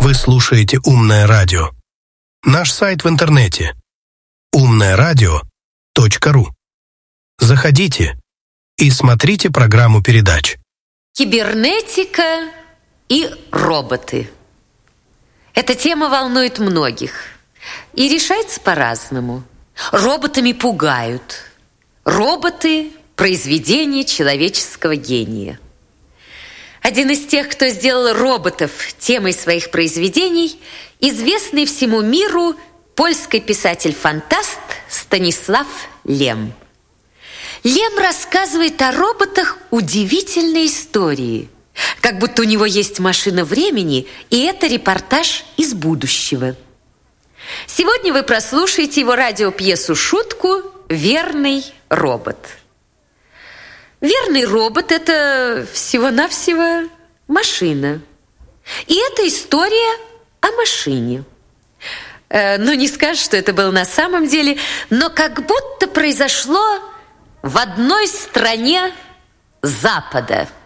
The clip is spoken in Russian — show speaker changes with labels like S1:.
S1: Вы слушаете «Умное радио». Наш сайт в интернете umnoradio.ru. Заходите и смотрите программу передач.
S2: Кибернетика и роботы. Эта тема волнует многих и решается по-разному. Роботами пугают. Роботы – произведение человеческого гения. Один из тех, кто сделал роботов темой своих произведений, известный всему миру польский писатель-фантаст Станислав Лем. Лем рассказывает о роботах удивительные истории, как будто у него есть машина времени, и это репортаж из будущего. Сегодня вы прослушаете его радиопьесу-шутку «Верный робот». Верный робот – это всего-навсего машина. И это история о машине. Ну, не скажешь, что это было на самом деле, но как будто произошло в одной стране Запада.